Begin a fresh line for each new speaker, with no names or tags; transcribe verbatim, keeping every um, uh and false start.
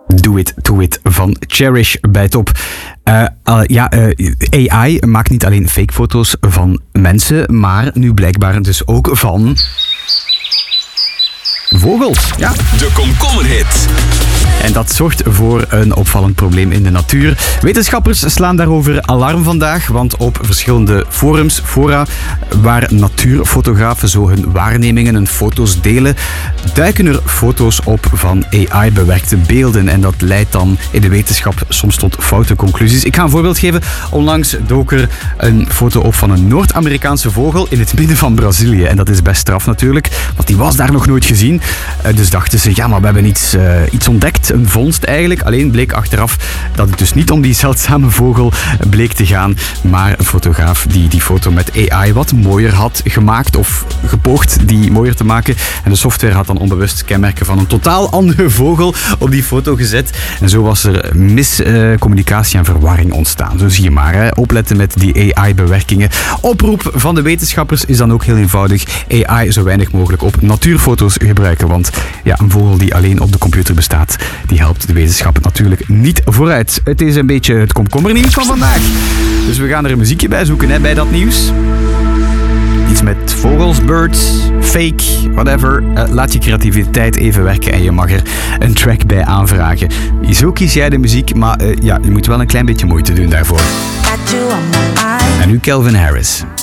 Do It To It van Cherish bij Top. Uh, uh, ja, uh, A I maakt niet alleen fake foto's van mensen, maar nu blijkbaar dus ook van vogels. Ja.
De komkommerhit.
En dat zorgt voor een opvallend probleem in de natuur. Wetenschappers slaan daarover alarm vandaag, want op verschillende forums, fora, waar natuurfotografen zo hun waarnemingen, hun foto's delen, duiken er foto's op van A I-bewerkte beelden. En dat leidt dan in de wetenschap soms tot foute conclusies. Ik ga een voorbeeld geven. Onlangs dook er een foto op van een Noord-Amerikaanse vogel in het midden van Brazilië. En dat is best straf natuurlijk, want die was daar nog nooit gezien. Dus dachten ze, ja, maar we hebben iets, uh, iets ontdekt. Een vondst eigenlijk. Alleen bleek achteraf dat het dus niet om die zeldzame vogel bleek te gaan, maar een fotograaf die die foto met A I wat mooier had gemaakt of gepoogd die mooier te maken. En de software had dan onbewust kenmerken van een totaal andere vogel op die foto gezet. En zo was er miscommunicatie uh, en verwarring ontstaan. Zo zie je maar. Hè. Opletten met die A I-bewerkingen. Oproep van de wetenschappers is dan ook heel eenvoudig. A I zo weinig mogelijk op natuurfoto's gebruiken, want ja, een vogel die alleen op de computer bestaat, die helpt de wetenschap natuurlijk niet vooruit. Het is een beetje het komkommernieuws van vandaag. Dus we gaan er een muziekje bij zoeken hè, bij dat nieuws. Iets met vogels, birds, fake, whatever. Uh, laat je creativiteit even werken en je mag er een track bij aanvragen. Zo kies jij de muziek, maar uh, ja, je moet wel een klein beetje moeite doen daarvoor. En nu Calvin Harris.